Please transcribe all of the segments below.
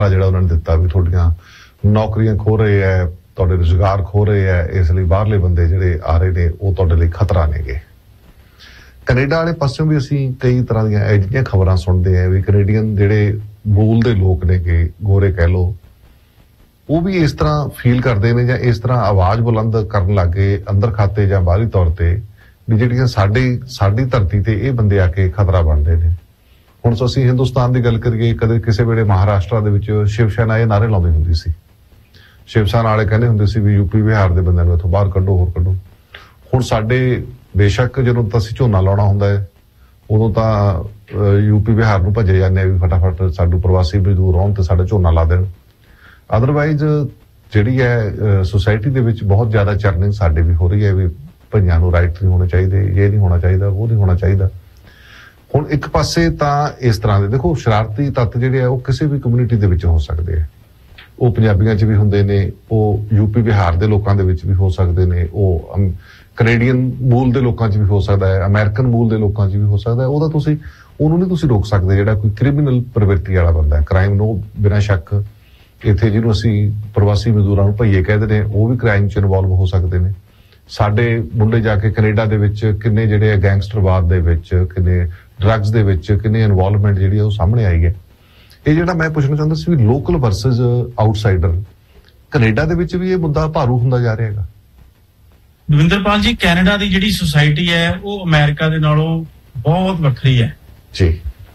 ਜਿਹੜਾ ਉਹਨਾਂ ਨੇ ਦਿੱਤਾ ਵੀ ਤੁਹਾਡੀਆਂ ਨੌਕਰੀਆਂ ਖੋ ਰਹੇ ਹੈ, ਤੁਹਾਡੇ ਰੁਜ਼ਗਾਰ ਖੋ ਰਹੇ ਹੈ, ਇਸ ਲਈ ਬਾਹਰਲੇ ਬੰਦੇ ਜਿਹੜੇ ਆ ਰਹੇ ਨੇ ਉਹ ਤੁਹਾਡੇ ਲਈ ਖਤਰਾ ਨੇਗੇ। ਕੈਨੇਡਾ ਵਾਲੇ ਪਾਸਿਓਂ ਵੀ ਅਸੀਂ ਕਈ ਤਰ੍ਹਾਂ ਦੀਆਂ ਇਹੋ ਜਿਹੀਆਂ ਖਬਰਾਂ ਸੁਣਦੇ ਆ ਵੀ ਕੈਨੇਡੀਅਨ ਜਿਹੜੇ ਮੂਲ ਦੇ ਲੋਕ ਨੇਗੇ, ਗੋਰੇ ਕਹਿ ਲਓ, ਉਹ ਵੀ ਇਸ ਤਰ੍ਹਾਂ ਫੀਲ ਕਰਦੇ ਨੇ ਜਾਂ ਇਸ ਤਰ੍ਹਾਂ ਆਵਾਜ਼ ਬੁਲੰਦ ਕਰਨ ਲੱਗ ਗਏ ਅੰਦਰ ਖਾਤੇ ਜਾਂ ਬਾਹਰੀ ਤੌਰ ਤੇ ਵੀ ਜਿਹੜੀਆਂ ਸਾਡੀ ਧਰਤੀ ਤੇ ਇਹ ਬੰਦੇ ਆ ਕੇ ਖਤਰਾ ਬਣਦੇ ਨੇ। ਹੁਣ ਅਸੀਂ ਹਿੰਦੁਸਤਾਨ ਦੀ ਗੱਲ ਕਰੀਏ, ਕਦੇ ਕਿਸੇ ਵੇਲੇ ਮਹਾਰਾਸ਼ਟਰ ਦੇ ਵਿੱਚ ਸ਼ਿਵ ਸੈਨਾ ਇਹ ਨਾਅਰੇ ਲਾਉਂਦੀ ਹੁੰਦੀ ਸੀ। ਸ਼ਿਵ ਸੈਨਾ ਵਾਲੇ ਕਹਿੰਦੇ ਹੁੰਦੇ ਸੀ ਵੀ ਯੂਪੀ ਬਿਹਾਰ ਦੇ ਬੰਦਿਆਂ ਨੂੰ ਇੱਥੋਂ ਬਾਹਰ ਕੱਢੋ, ਹੋਰ ਕੱਢੋ। ਹੁਣ ਸਾਡੇ ਬੇਸ਼ੱਕ ਜਦੋਂ ਅਸੀਂ ਝੋਨਾ ਲਾਉਣਾ ਹੁੰਦਾ ਹੈ ਉਦੋਂ ਤਾਂ ਯੂਪੀ ਬਿਹਾਰ ਨੂੰ ਭੱਜੇ ਜਾਂਦੇ ਆ ਵੀ ਫਟਾਫਟ ਸਾਨੂੰ ਪ੍ਰਵਾਸੀ ਮਜ਼ਦੂਰ ਆਉਣ ਤੇ ਸਾਡਾ ਝੋਨਾ ਲਾ ਦੇਣ। ਅਦਰਵਾਈਜ਼ ਜਿਹੜੀ ਹੈ ਸੁਸਾਇਟੀ ਦੇ ਵਿੱਚ ਬਹੁਤ ਜ਼ਿਆਦਾ ਚਰਨਿੰਗ ਸਾਡੇ ਵੀ ਹੋ ਰਹੀ ਹੈ ਵੀ ਭਈਆਂ ਨੂੰ ਰਾਈਟ ਨਹੀਂ ਹੋਣੇ ਚਾਹੀਦੇ, ਇਹ ਨਹੀਂ ਹੋਣਾ ਚਾਹੀਦਾ, ਉਹ ਨਹੀਂ ਹੋਣਾ ਚਾਹੀਦਾ। ਹੁਣ ਇੱਕ ਪਾਸੇ ਤਾਂ ਇਸ ਤਰ੍ਹਾਂ ਦੇ ਦੇਖੋ ਸ਼ਰਾਰਤੀ ਤੱਤ ਜਿਹੜੇ ਆ ਉਹ ਕਿਸੇ ਵੀ ਕਮਿਊਨਿਟੀ ਦੇ ਵਿੱਚ ਹੋ ਸਕਦੇ ਆ। ਉਹ ਪੰਜਾਬੀਆਂ 'ਚ ਵੀ ਹੁੰਦੇ ਨੇ, ਉਹ ਯੂਪੀ ਬਿਹਾਰ ਦੇ ਲੋਕਾਂ ਦੇ ਵਿੱਚ ਵੀ ਹੋ ਸਕਦੇ ਨੇ, ਉਹ ਕੈਨੇਡੀਅਨ ਮੂਲ ਦੇ ਲੋਕਾਂ 'ਚ ਵੀ ਹੋ ਸਕਦਾ ਹੈ, ਅਮਰੀਕਨ ਮੂਲ ਦੇ ਲੋਕਾਂ 'ਚ ਵੀ ਹੋ ਸਕਦਾ ਹੈ। ਉਹਨੂੰ ਨਹੀਂ ਤੁਸੀਂ ਰੋਕ ਸਕਦੇ ਜਿਹੜਾ ਕੋਈ ਕ੍ਰਿਮੀਨਲ ਪ੍ਰਵਿਰਤੀ ਵਾਲਾ ਬੰਦਾ ਹੈ, ਕ੍ਰਾਈਮ ਨੂੰ ਬਿਨਾਂ ਸ਼ੱਕ ਇੱਥੇ ਜਿਹਨੂੰ ਅਸੀਂ ਪ੍ਰਵਾਸੀ ਮਜ਼ਦੂਰਾਂ ਨੂੰ ਭਈਏ ਕਹਿੰਦੇ ਨੇ ਉਹ ਵੀ ਕ੍ਰਾਈਮ 'ਚ ਇਨਵੋਲਵ ਹੋ ਸਕਦੇ ਨੇ। ਸਾਡੇ ਮੁੰਡੇ ਜਾ ਕੇ ਕੈਨੇਡਾ ਦੇ ਵਿੱਚ ਕਿੰਨੇ ਜਿਹੜੇ ਗੈਂਗਸਟਰਵਾਦ ਦੇ ਵਿੱਚ, ਕਿੰਨੇ ਡਰੱਗਸ ਦੇ ਵਿੱਚ ਕਿੰਨੀ ਇਨਵੋਲਵਮੈਂਟ ਜਿਹੜੀ ਹੈ ਉਹ ਸਾਹਮਣੇ ਆਈ ਹੈ। ਇਹ ਜਿਹੜਾ ਮੈਂ ਪੁੱਛਣਾ ਚਾਹੁੰਦਾ ਸੀ ਵੀ ਲੋਕਲ ਵਰਸਸ ਆਊਟਸਾਈਡਰ, ਕੈਨੇਡਾ ਦੇ ਵਿੱਚ ਵੀ ਇਹ ਮੁੱਦਾ ਭਾਰੂ ਹੁੰਦਾ ਜਾ ਰਿਹਾ ਹੈਗਾ। ਦਵਿੰਦਰਪਾਲ ਜੀ, ਕੈਨੇਡਾ ਦੀ ਜਿਹੜੀ ਸੁਸਾਇਟੀ ਹੈ ਉਹ ਅਮਰੀਕਾ ਦੇ ਨਾਲੋਂ ਬਹੁਤ ਵੱਖਰੀ ਹੈ ਜੀ।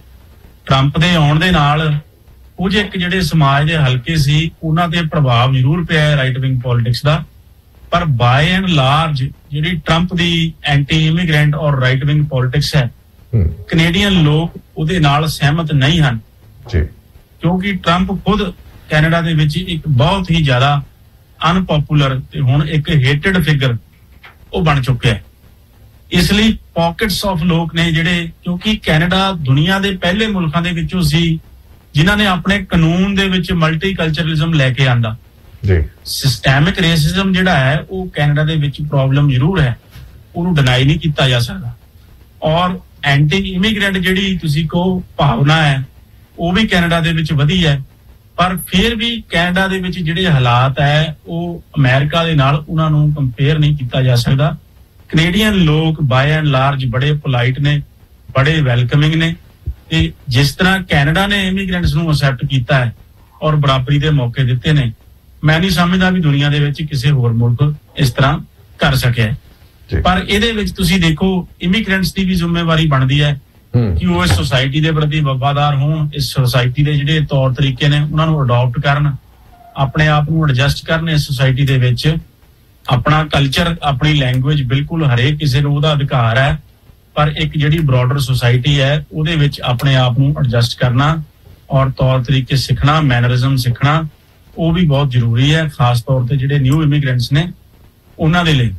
ਟਰੰਪ ਦੇ ਆਉਣ ਦੇ ਨਾਲ ਕੁਝ ਇੱਕ ਜਿਹੜੇ ਸਮਾਜ ਦੇ ਹਲਕੇ ਸੀ ਉਹਨਾਂ ਤੇ ਪ੍ਰਭਾਵ ਜ਼ਰੂਰ ਪਿਆ ਹੈ ਰਾਈਟ ਵਿੰਗ ਪੋਲਿਟਿਕਸ ਦਾ, ਪਰ ਬਾਏ ਐਂਡ ਲਾਰਜ ਜਿਹੜੀ ਟਰੰਪ ਦੀ ਐਂਟੀ ਇਮੀਗ੍ਰੈਂਟ ਔਰ ਰਾਈਟ ਵਿੰਗ ਪੋਲਿਟਿਕਸ ਹੈ, ਕੈਨੇਡੀਅਨ ਲੋਕ ਉਹਦੇ ਨਾਲ ਸਹਿਮਤ ਨਹੀਂ ਹਨ ਜੀ, ਕਿਉਂਕਿ ਟਰੰਪ ਖੁਦ ਕੈਨੇਡਾ ਦੇ ਵਿੱਚ ਇੱਕ ਬਹੁਤ ਹੀ ਜ਼ਿਆਦਾ ਅਨਪੋਪੂਲਰ ਤੇ ਹੁਣ ਇੱਕ ਹੇਟਡ ਫਿਗਰ ਉਹ ਬਣ ਚੁੱਕਿਆ ਹੈ। ਇਸ ਲਈ ਪਾਕਟਸ ਆਫ ਲੋਕ ਨੇ ਜਿਹੜੇ, ਕਿਉਂਕਿ ਕੈਨੇਡਾ ਦੁਨੀਆ ਦੇ ਪਹਿਲੇ ਮੁਲਕਾਂ ਦੇ ਵਿੱਚੋਂ ਸੀ ਜਿਨ੍ਹਾਂ ਨੇ ਆਪਣੇ ਕਾਨੂੰਨ ਦੇ ਵਿੱਚ ਮਲਟੀਕਲਚਰਲਿਜ਼ਮ ਲੈ ਕੇ ਆਂਦਾ ਜੀ। ਸਿਸਟੈਮਿਕ ਰੇਸਿਜ਼ਮ ਜਿਹੜਾ ਹੈ ਉਹ ਕੈਨੇਡਾ ਦੇ ਵਿੱਚ ਪ੍ਰੋਬਲਮ ਜ਼ਰੂਰ ਹੈ, ਉਹਨੂੰ ਡਿਨਾਈ ਨਹੀਂ ਕੀਤਾ ਜਾ ਸਕਦਾ। ਔਰ ਐਂਟੀ ਇਮੀਗ੍ਰੈਂਟ ਜਿਹੜੀ ਤੁਸੀਂ ਕਹੋ ਭਾਵਨਾ ਹੈ ਉਹ ਵੀ ਕੈਨੇਡਾ ਦੇ ਵਿੱਚ ਵਧੀ ਹੈ, ਪਰ ਫਿਰ ਵੀ ਕੈਨੇਡਾ ਦੇ ਵਿੱਚ ਜਿਹੜੇ ਹਾਲਾਤ ਹੈ ਉਹ ਅਮਰੀਕਾ ਦੇ ਨਾਲ ਉਹਨਾਂ ਨੂੰ ਕੰਪੇਅਰ ਨਹੀਂ ਕੀਤਾ ਜਾ ਸਕਦਾ। ਕੈਨੇਡੀਅਨ ਲੋਕ ਬਾਏ ਐਂਡ ਲਾਰਜ ਬੜੇ ਪੋਲਾਈਟ ਨੇ, ਬੜੇ ਵੈਲਕਮਿੰਗ ਨੇ, ਤੇ ਜਿਸ ਤਰ੍ਹਾਂ ਕੈਨੇਡਾ ਨੇ ਇਮੀਗ੍ਰੈਂਟਸ ਨੂੰ ਅਸੈਪਟ ਕੀਤਾ ਹੈ ਔਰ ਬਰਾਬਰੀ ਦੇ ਮੌਕੇ ਦਿੱਤੇ ਨੇ, ਮੈਂ ਨਹੀਂ ਸਮਝਦਾ ਵੀ ਦੁਨੀਆ ਦੇ ਵਿੱਚ ਕਿਸੇ ਹੋਰ ਮੁਲਕ ਇਸ ਤਰ੍ਹਾਂ ਕਰ ਸਕਿਆ। ਪਰ ਇਹਦੇ ਵਿੱਚ ਤੁਸੀਂ ਦੇਖੋ ਇਮੀਗ੍ਰੈਂਟਸ ਦੀ ਵੀ ਜ਼ਿੰਮੇਵਾਰੀ ਬਣਦੀ ਹੈ ਕਿ ਉਹ ਇਸ ਸੁਸਾਇਟੀ ਦੇ ਪ੍ਰਤੀ ਵਫਾਦਾਰ ਹੋਣ, ਇਸ ਸੁਸਾਇਟੀ ਦੇ ਜਿਹੜੇ ਤੌਰ ਤਰੀਕੇ ਨੇ ਉਹਨਾਂ ਨੂੰ ਅਡਾਪਟ ਕਰਨ, ਆਪਣੇ ਆਪ ਨੂੰ ਐਡਜਸਟ ਕਰਨ ਇਸ ਸੁਸਾਇਟੀ ਦੇ ਵਿੱਚ। ਆਪਣਾ ਕਲਚਰ, ਆਪਣੀ ਲੈਂਗੁਏਜ, ਬਿਲਕੁਲ ਹਰੇਕ ਕਿਸੇ ਨੂੰ ਉਹਦਾ ਅਧਿਕਾਰ ਹੈ, ਪਰ ਇੱਕ ਜਿਹੜੀ ਬ੍ਰੌਡਰ ਸੁਸਾਇਟੀ ਹੈ ਉਹਦੇ ਵਿੱਚ ਆਪਣੇ ਆਪ ਨੂੰ ਐਡਜਸਟ ਕਰਨਾ ਔਰ ਤੌਰ ਤਰੀਕੇ ਸਿੱਖਣਾ, ਮੈਨਰਿਜ਼ਮ ਸਿੱਖਣਾ, ਉਹ ਵੀ ਬਹੁਤ ਜ਼ਰੂਰੀ ਹੈ, ਖਾਸ ਤੌਰ ਤੇ ਜਿਹੜੇ ਨਿਊ ਇਮੀਗ੍ਰੈਂਟਸ ਨੇ ਉਹਨਾਂ ਦੇ ਲਈ।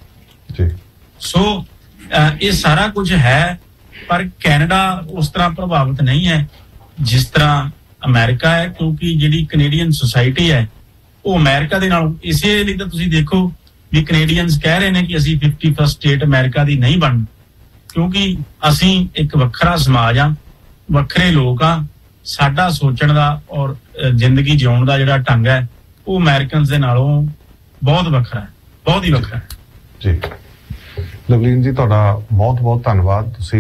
ਸੋ ਇਹ ਸਾਰਾ ਕੁਝ ਹੈ, ਪਰ ਕੈਨੇਡਾ ਉਸ ਤਰ੍ਹਾਂ ਪ੍ਰਭਾਵਿਤ ਨਹੀਂ ਹੈ ਜਿਸ ਤਰ੍ਹਾਂ ਅਮਰੀਕਾ ਹੈ, ਕਿਉਂਕਿ ਜਿਹੜੀ ਕੈਨੇਡੀਅਨ ਸੁਸਾਇਟੀ ਹੈ ਉਹ ਅਮਰੀਕਾ ਦੇ ਨਾਲ, ਇਸੇ ਲਈ ਤਾਂ ਤੁਸੀਂ ਦੇਖੋ ਵੀ ਕੈਨੇਡੀਅਨਸ ਕਹਿ ਰਹੇ ਨੇ ਕਿ ਅਸੀਂ 51st ਸਟੇਟ ਅਮਰੀਕਾ ਦੀ ਨਹੀਂ ਬਣਨੀ, ਕਿਉਂਕਿ ਅਸੀਂ ਇੱਕ ਵੱਖਰਾ ਸਮਾਜ ਆ, ਵੱਖਰੇ ਲੋਕ ਆ, ਸਾਡਾ ਸੋਚਣ ਦਾ ਔਰ ਜ਼ਿੰਦਗੀ ਜਿਉਣ ਦਾ ਜਿਹੜਾ ਢੰਗ ਹੈ ਉਹ ਅਮਰੀਕਨਸ ਦੇ ਨਾਲੋਂ ਬਹੁਤ ਵੱਖਰਾ ਹੈ, ਬਹੁਤ ਹੀ ਵੱਖਰਾ ਹੈ ਜੀ। ਲਵਲੀਨ ਜੀ, ਤੁਹਾਡਾ ਬਹੁਤ ਬਹੁਤ ਧੰਨਵਾਦ। ਤੁਸੀਂ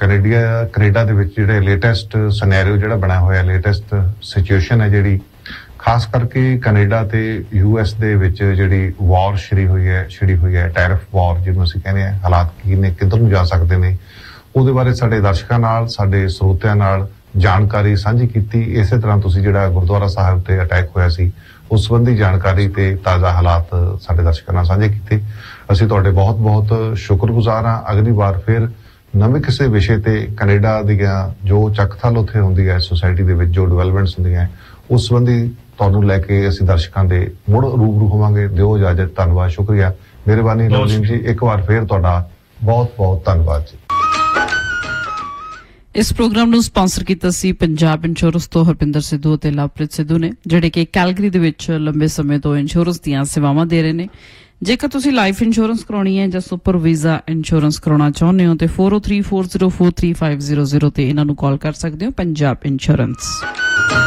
ਕੈਨੇਡਾ ਦੇ ਵਿੱਚ ਜਿਹੜੇ ਲੇਟੈਸਟ ਸਿਨੈਰੀਓ ਜਿਹੜਾ ਬਣਿਆ ਹੋਇਆ, ਲੇਟੈਸਟ ਸਿਚੁਏਸ਼ਨ ਹੈ ਜਿਹੜੀ, ਖਾਸ ਕਰਕੇ ਕੈਨੇਡਾ ਤੇ US ਦੇ ਵਿੱਚ ਜਿਹੜੀ ਵਾਰ ਛਿੜੀ ਹੋਈ ਹੈ ਟੈਰਿਫ ਵਾਰ ਜਿਹਨੂੰ ਅਸੀਂ ਕਹਿੰਦੇ ਹਾਂ, ਹਾਲਾਤ ਕੀ ਨੇ, ਕਿੱਧਰ ਨੂੰ ਜਾ ਸਕਦੇ ਨੇ, ਉਹਦੇ ਬਾਰੇ ਸਾਡੇ ਦਰਸ਼ਕਾਂ ਨਾਲ, ਸਾਡੇ ਸਰੋਤਿਆਂ ਨਾਲ ਜਾਣਕਾਰੀ ਸਾਂਝੀ ਕੀਤੀ। ਇਸੇ ਤਰ੍ਹਾਂ ਤੁਸੀਂ ਜਿਹੜਾ ਗੁਰਦੁਆਰਾ ਸਾਹਿਬ ਤੇ ਅਟੈਕ ਹੋਇਆ ਸੀ ਉਸ ਸੰਬੰਧੀ ਜਾਣਕਾਰੀ ਤੇ ਤਾਜ਼ਾ ਹਾਲਾਤ ਸਾਡੇ ਦਰਸ਼ਕਾਂ ਨਾਲ ਸਾਂਝੇ ਕੀਤੇ। ਅਸੀਂ ਤੁਹਾਡੇ ਬਹੁਤ ਬਹੁਤ ਸ਼ੁਕਰਗੁਜ਼ਾਰ ਹਾਂ। ਅਗਲੀ ਵਾਰ ਫਿਰ ਨਵੇਂ ਕਿਸੇ ਵਿਸ਼ੇ ਤੇ ਕੈਨੇਡਾ ਦੀਆਂ ਜੋ ਚੱਕਥਲ ਉੱਥੇ ਹੁੰਦੀ ਹੈ ਸੁਸਾਇਟੀ ਦੇ ਵਿੱਚ, ਜੋ ਡਿਵੈਲਪਮੈਂਟਸ ਹੁੰਦੀਆਂ ਉਸ ਸੰਬੰਧੀ ਤੁਹਾਨੂੰ ਲੈ ਕੇ ਅਸੀਂ ਦਰਸ਼ਕਾਂ ਦੇ ਮੁੜ ਰੂਬਰੂ ਹੋਵਾਂਗੇ। ਦਿਓ ਇਜਾਜ਼ਤ। ਧੰਨਵਾਦ, ਸ਼ੁਕਰੀਆ, ਮਿਹਰਬਾਨੀ ਲਵਲੀਨ ਜੀ। ਇੱਕ ਵਾਰ ਫਿਰ ਤੁਹਾਡਾ ਬਹੁਤ ਬਹੁਤ ਧੰਨਵਾਦ ਜੀ। ਇਸ ਪ੍ਰੋਗਰਾਮ ਨੂੰ ਸਪਾਂਸਰ ਕੀਤਾ ਸੀ ਪੰਜਾਬ ਇੰਸ਼ੋਰੈਂਸ ਤੋਂ ਹਰਪਿੰਦਰ ਸਿੱਧੂ ਅਤੇ ਲਵਪ੍ਰੀਤ ਸਿੱਧੂ ਨੇ, ਜਿਹੜੇ ਕਿ ਕੈਲਗਰੀ ਦੇ ਵਿੱਚ ਲੰਬੇ ਸਮੇਂ ਤੋਂ ਇੰਸ਼ੋਰੈਂਸ ਦੀਆਂ ਸੇਵਾਵਾਂ ਦੇ ਰਹੇ ਨੇ। ਜੇਕਰ ਤੁਸੀਂ ਲਾਈਫ ਇੰਸ਼ੋਰੈਂਸ ਕਰਾਉਣੀ ਹੈ ਜਾਂ ਸੁਪਰ ਵੀਜ਼ਾ ਇੰਸ਼ੋਰੈਂਸ ਕਰਾਉਣਾ ਚਾਹੁੰਦੇ ਹੋ ਤੇ 4034043500 ਤੇ ਇਹਨਾਂ ਨੂੰ ਕਾਲ ਕਰ ਸਕਦੇ ਹੋ। ਪੰਜਾਬ ਇੰਸ਼ੋਰੈਂਸ।